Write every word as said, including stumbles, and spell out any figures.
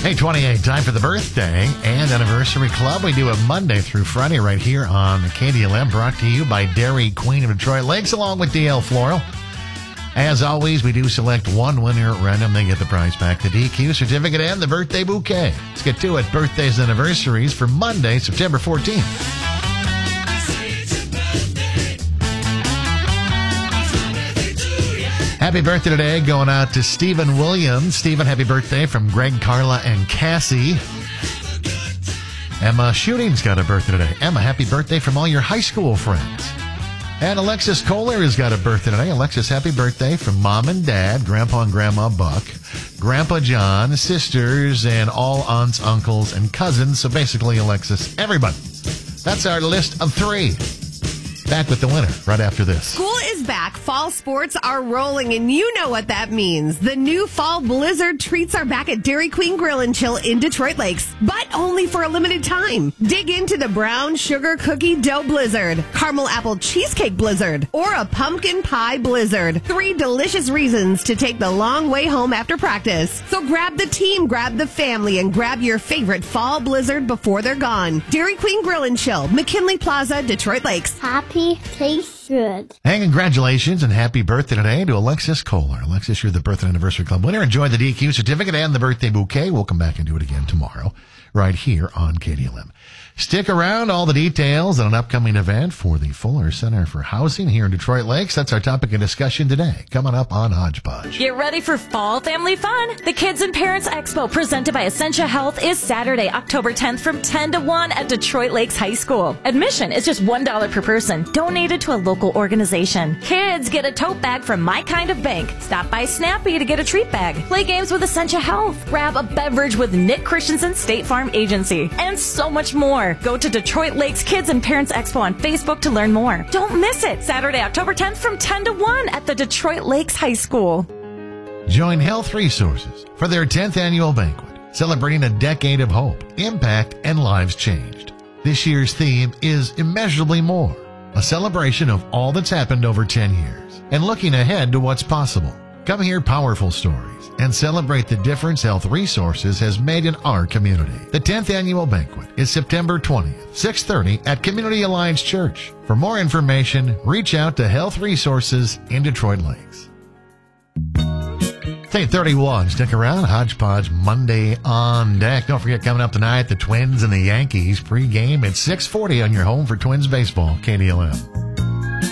Hey, twenty-eight, time for the birthday and anniversary club. We do it Monday through Friday right here on K D L M, brought to you by Dairy Queen of Detroit Lakes, along with D L Floral. As always, we do select one winner at random. They get the prize pack, the D Q certificate, and the birthday bouquet. Let's get to it. Birthdays and anniversaries for Monday, September fourteenth. Happy birthday today going out to Stephen Williams. Stephen, happy birthday from Greg, Carla, and Cassie. Emma Shooting's got a birthday today. Emma, happy birthday from all your high school friends. And Alexis Kohler has got a birthday today. Alexis, happy birthday from Mom and Dad, Grandpa and Grandma Buck, Grandpa John, sisters, and all aunts, uncles, and cousins. So basically, Alexis, everybody. That's our list of three. Back with the winner right after this. School is back. Fall sports are rolling, and you know what that means. The new fall blizzard treats are back at Dairy Queen Grill and Chill in Detroit Lakes, but only for a limited time. Dig into the brown sugar cookie dough blizzard, caramel apple cheesecake blizzard, or a pumpkin pie blizzard. Three delicious reasons to take the long way home after practice. So grab the team, grab the family, and grab your favorite fall blizzard before they're gone. Dairy Queen Grill and Chill, McKinley Plaza, Detroit Lakes. Happy tastes good. And congratulations and happy birthday today to Alexis Kohler. Alexis, you're the birthday anniversary club winner. Enjoy the D Q certificate and the birthday bouquet. We'll come back and do it again tomorrow right here on K D L M. Stick around, all the details on an upcoming event for the Fuller Center for Housing here in Detroit Lakes. That's our topic of discussion today, coming up on Hodgepodge. Get ready for fall family fun. The Kids and Parents Expo presented by Essentia Health is Saturday, October tenth from ten to one at Detroit Lakes High School. Admission is just one dollar per person, donated to a local organization. Kids get a tote bag from My Kind of Bank. Stop by Snappy to get a treat bag. Play games with Essentia Health. Grab a beverage with Nick Christensen State Farm Agency. And so much more. Go to Detroit Lakes Kids and Parents Expo on Facebook to learn more. Don't miss it. Saturday, October tenth from ten to one at the Detroit Lakes High School. Join Health Resources for their tenth annual banquet, celebrating a decade of hope, impact, and lives changed. This year's theme is Immeasurably More, a celebration of all that's happened over ten years and looking ahead to what's possible. Come hear powerful stories and celebrate the difference Health Resources has made in our community. The tenth annual banquet is September twentieth, six thirty at Community Alliance Church. For more information, reach out to Health Resources in Detroit Lakes. eight thirty-one. Stick around. Hodgepodge Monday on deck. Don't forget, coming up tonight, the Twins and the Yankees pregame at six forty on your home for Twins baseball, K D L M.